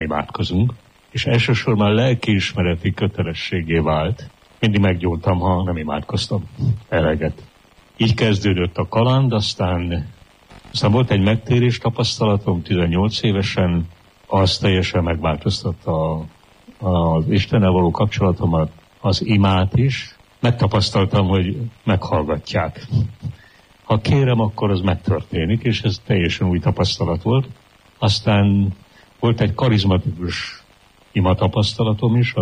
imádkozunk, és elsősorban lelkiismereti kötelességé vált. Mindig meggyóntam, ha nem imádkoztam eleget. Így kezdődött a kaland, aztán volt egy megtérés tapasztalatom 18 évesen, az teljesen megváltoztatta az Istennel való kapcsolatomat, az imát is. Megtapasztaltam, hogy meghallgatják. Ha kérem, akkor az megtörténik, és ez teljesen új tapasztalat volt. Aztán volt egy karizmatikus imatapasztalatom is,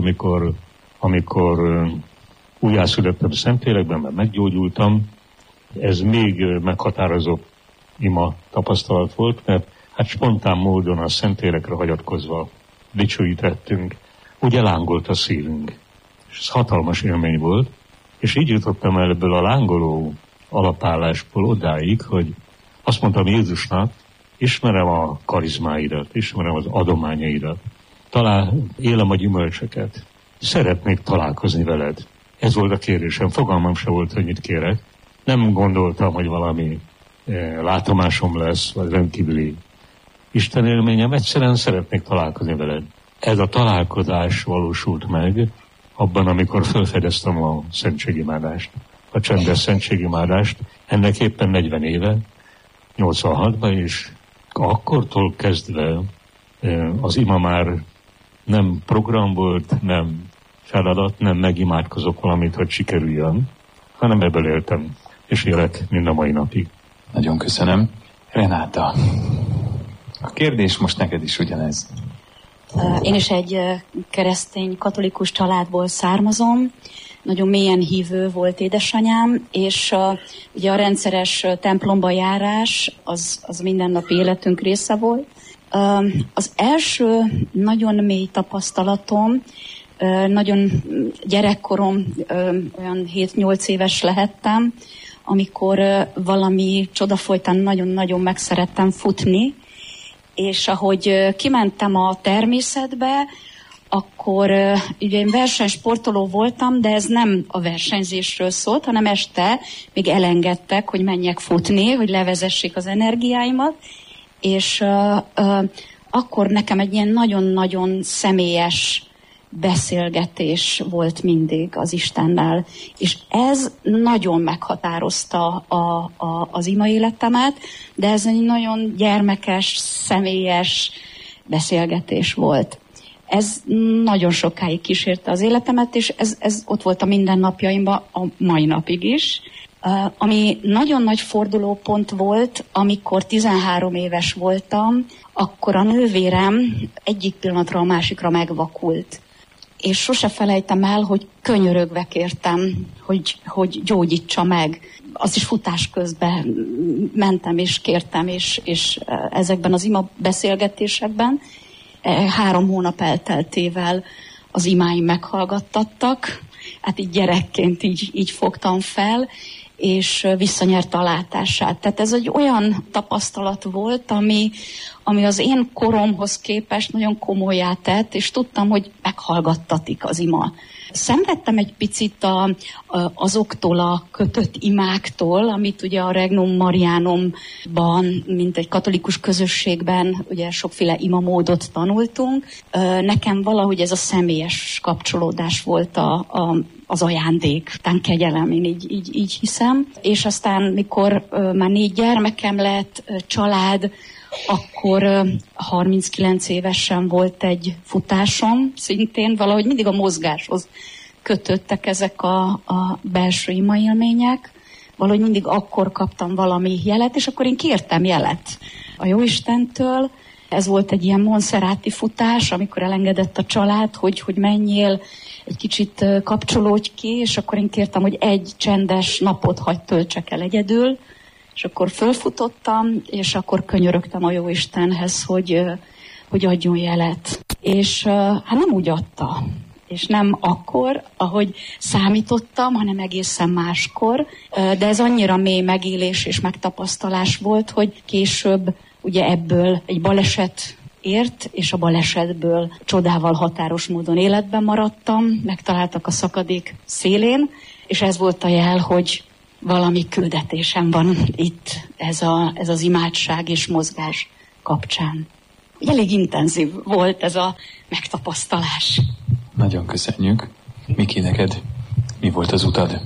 amikor újjászülettem Szentlélekben, mert meggyógyultam. Ez még meghatározó ima tapasztalat volt, mert hát spontán módon a Szentlélekre hagyatkozva dicsőítettünk. Ugye lángolt a szívünk. És ez hatalmas élmény volt. És így jutottam el ebből a lángoló alapállásból odáig, hogy azt mondtam Jézusnak, ismerem a karizmáidat, ismerem az adományaidat, élem a gyümölcsöket, szeretnék találkozni veled. Ez volt a kérésem, fogalmam se volt, hogy mit kérek. Nem gondoltam, hogy valami látomásom lesz, vagy rendkívüli Isten élményem, egyszerűen szeretnék találkozni veled. Ez a találkozás valósult meg abban, amikor felfedeztem a szentségimádást, a csendes szentségimádást, ennek éppen 40 éve, 86-ban, és akkortól kezdve az ima már nem program volt, nem feladat, nem megimádkozok valamit, hogy sikerüljön, hanem ebből éltem, és élek mind a mai napig. Nagyon köszönöm. Renáta, a kérdés most neked is ugyanez. Én is egy keresztény katolikus családból származom, nagyon mélyen hívő volt édesanyám, és ugye a rendszeres templomba járás az mindennapi életünk része volt. Az első nagyon mély tapasztalatom, nagyon gyerekkorom, olyan 7-8 éves lehettem, amikor valami csoda folytán nagyon-nagyon megszerettem futni, és ahogy kimentem a természetbe, akkor ugye én versenysportoló voltam, de ez nem a versenyzésről szólt, hanem este még elengedtek, hogy menjek futni, hogy levezessék az energiáimat, és akkor nekem egy ilyen nagyon-nagyon személyes beszélgetés volt mindig az Istennel, és ez nagyon meghatározta az ima életemet, de ez egy nagyon gyermekes, személyes beszélgetés volt. Ez nagyon sokáig kísérte az életemet, és ez ott volt a mindennapjaimban a mai napig is. Ami nagyon nagy fordulópont volt, amikor 13 éves voltam, akkor a nővérem egyik pillanatra a másikra megvakult. És sose felejtem el, hogy könyörögve kértem, hogy gyógyítsa meg. Az is futás közben mentem és kértem, és ezekben az ima beszélgetésekben 3 hónap elteltével az imáim meghallgattattak. Hát így gyerekként így fogtam fel, és visszanyerte a látását. Tehát ez egy olyan tapasztalat volt, ami az én koromhoz képest nagyon komolyá tett, és tudtam, hogy meghallgattatik az ima. Szenvedtem egy picit azoktól a kötött imáktól, amit ugye a Regnum Marianumban, mint egy katolikus közösségben, ugye sokféle imamódot tanultunk. Nekem valahogy ez a személyes kapcsolódás volt az ajándék, tán kegyelem, én így hiszem. És aztán, mikor már 4 gyermekem lett, család, akkor 39 évesen volt egy futásom, szintén valahogy mindig a mozgáshoz kötöttek ezek a belső imaélmények. Valahogy mindig akkor kaptam valami jelet, és akkor én kértem jelet a Jóistentől. Ez volt egy ilyen monszeráti futás, amikor elengedett a család, hogy menjél, egy kicsit kapcsolódj ki, és akkor én kértem, hogy egy csendes napot hagy töltsek el egyedül, és akkor fölfutottam, és akkor könyörögtem a Jóistenhez, hogy adjon jelet. És hát nem úgy adta, és nem akkor, ahogy számítottam, hanem egészen máskor, de ez annyira mély megélés és megtapasztalás volt, hogy később ugye ebből egy baleset ért, és a balesetből csodával határos módon életben maradtam, megtaláltak a szakadék szélén, és ez volt a jel, hogy valami küldetésem van itt, ez az imádság és mozgás kapcsán. elég intenzív volt ez a megtapasztalás. Nagyon köszönjük. Miki, neked mi volt az utad?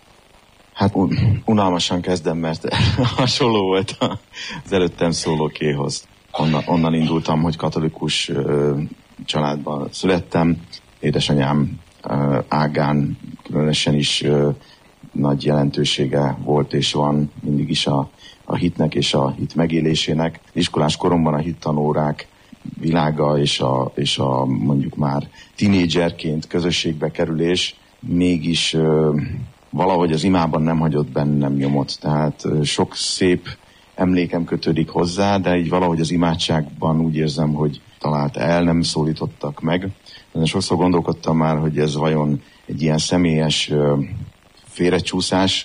Hát unalmasan kezdem, mert hasonló volt az előttem szólókéhoz. Onnan indultam, hogy katolikus családban születtem. Édesanyám ágán különösen is nagy jelentősége volt és van mindig is a hitnek és a hit megélésének. Iskolás koromban a hittanórák világa és a mondjuk már tinédzserként közösségbe kerülés mégis valahogy az imában nem hagyott bennem nyomot. Tehát sok szép emlékem kötődik hozzá, de így valahogy az imádságban úgy érzem, hogy talált el, nem szólítottak meg. De sokszor gondolkodtam már, hogy ez vajon egy ilyen személyes félrecsúszás,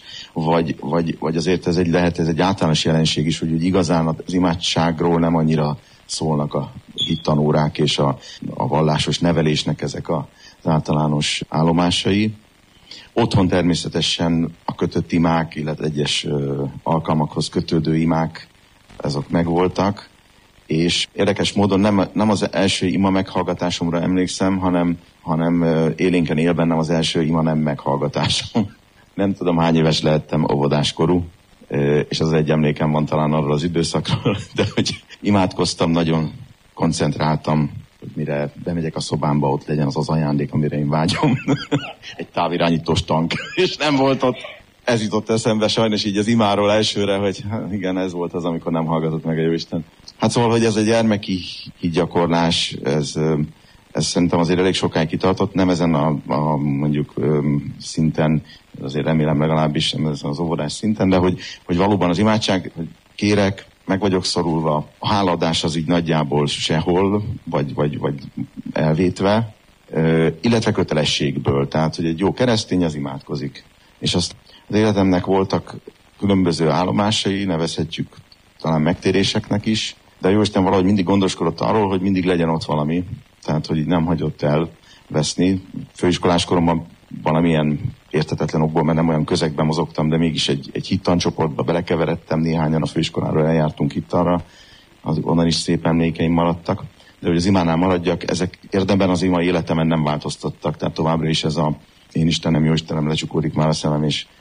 vagy azért lehet ez egy általános jelenség is, hogy igazán az imádságról nem annyira szólnak a hittanórák és a vallásos nevelésnek ezek az általános állomásai. Otthon természetesen a kötött imák, illetve egyes alkalmakhoz kötődő imák, ezek megvoltak, és érdekes módon nem az első ima meghallgatásomra emlékszem, hanem élénken él bennem az első ima nem meghallgatásom. Nem tudom, hány éves lehettem, óvodáskorú, és az egy emlékem van talán arról az időszakról, de hogy imádkoztam, nagyon koncentráltam, hogy mire bemegyek a szobámba, ott legyen az ajándék, amire én vágyom. Egy távirányítós tank, és nem volt ott. Ez jutott eszembe sajnos így az imáról elsőre, hogy igen, ez volt az, amikor nem hallgatott meg a Jóisten. Hát szóval, hogy ez egy gyermeki hitgyakorlás, ez szerintem azért elég sokáig kitartott, nem ezen a mondjuk szinten, azért remélem legalábbis nem ezen az óvodás szinten, de hogy valóban az imádság, hogy kérek, meg vagyok szorulva, a hálaadás az így nagyjából sehol, vagy elvétve, illetve kötelességből, tehát hogy egy jó keresztény az imádkozik. És azt az életemnek voltak különböző állomásai, nevezhetjük talán megtéréseknek is, de Jóisten valahogy mindig gondoskodott arról, hogy mindig legyen ott valami, tehát hogy nem hagyott elveszni. Főiskolás koromban valamilyen érthetetlen okból, mert nem olyan közegben mozogtam, de mégis egy hittancsoportba belekeveredtem, néhányan a főiskoláról eljártunk hittanra, onnan is szép emlékeim maradtak. De hogy az imánál maradjak, ezek érdemben az ima életemen nem változtattak, tehát továbbra is ez a én Istenem, jó Istenem, lecsukódik már a szemem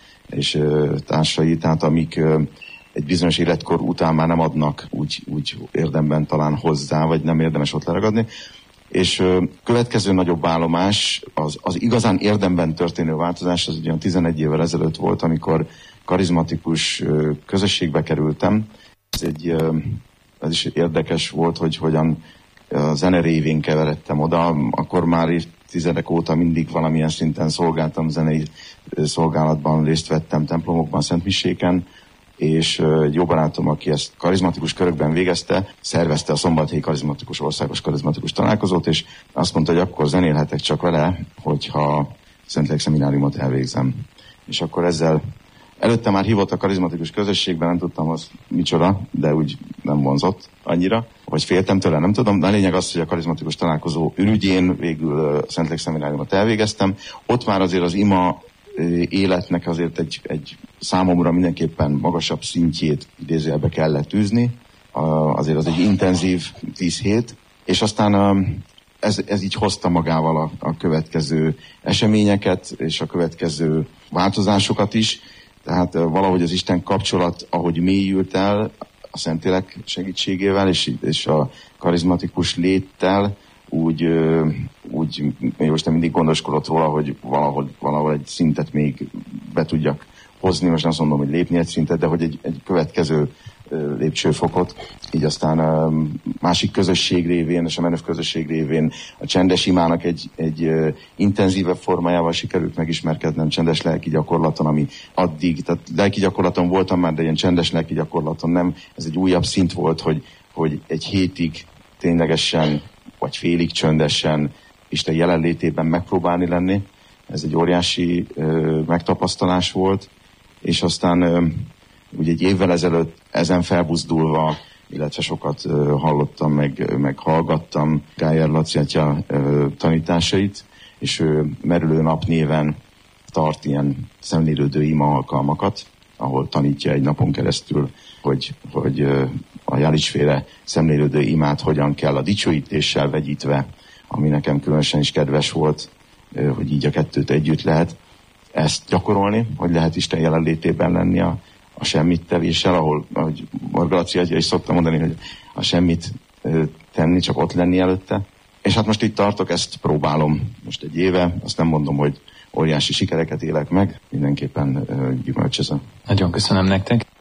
és társai, tehát amik egy bizonyos életkor után már nem adnak úgy érdemben talán hozzá, vagy nem érdemes ott leragadni. És következő nagyobb állomás, az igazán érdemben történő változás, az olyan 11 évvel ezelőtt volt, amikor karizmatikus közösségbe kerültem. Ez is érdekes volt, hogy hogyan a zene révén keveredtem oda. Akkor már évtizedek óta mindig valamilyen szinten szolgáltam, zenei szolgálatban részt vettem, templomokban, szentmiséken, és egy jó barátom, aki ezt karizmatikus körökben végezte, szervezte a Szombathelyi Karizmatikus Országos Karizmatikus Találkozót, és azt mondta, hogy akkor zenélhetek csak vele, hogyha Szentlélek Szemináriumot elvégzem. És akkor ezzel előtte már hívott a karizmatikus közösségben, nem tudtam, az micsoda, de úgy nem vonzott annyira, vagy féltem tőle, nem tudom, de a lényeg az, hogy a karizmatikus találkozó ürügyén végül a Szentlélek Szemináriumot elvégeztem. Ott már azért az ima életnek azért egy számomra mindenképpen magasabb szintjét idézőjelbe kellett tűzni. Azért az egy intenzív 10 hét, és aztán ez így hozta magával a következő eseményeket, és a következő változásokat is. Tehát valahogy az Isten kapcsolat, ahogy mélyült el a Szentlélek segítségével, és a karizmatikus léttel, úgy most mindig gondoskodott róla, hogy valahol egy szintet még be tudjak hozni, most nem azt mondom, hogy lépni egy szintet, de hogy egy következő lépcsőfokot. Így aztán a másik közösség révén, és a menőv közösség révén a csendes imának egy intenzívebb formájával sikerült megismerkednem, csendes lelki gyakorlaton, ami addig, tehát lelki gyakorlaton voltam már, de ilyen csendes lelki gyakorlaton nem. Ez egy újabb szint volt, hogy egy hétig ténylegesen, vagy félig csöndesen Isten jelenlétében megpróbálni lenni. Ez egy óriási megtapasztalás volt, és aztán ugye egy évvel ezelőtt ezen felbuzdulva, illetve sokat hallottam, meg hallgattam Gájer Laci atya tanításait, és ő Merülő Nap néven tart ilyen szemlélődő ima alkalmakat, ahol tanítja egy napon keresztül, hogy a Jalics-féle szemlélődő imát hogyan kell a dicsőítéssel vegyítve, ami nekem különösen is kedves volt, hogy így a kettőt együtt lehet ezt gyakorolni, hogy lehet Isten jelenlétében lenni a semmit tevéssel, ahol, ahogy Margalaci atya is szokta mondani, hogy a semmit tenni, csak ott lenni előtte. És hát most itt tartok, ezt próbálom most egy éve, azt nem mondom, hogy óriási sikereket élek meg, mindenképpen gyümölcsözöm. Nagyon köszönöm nektek.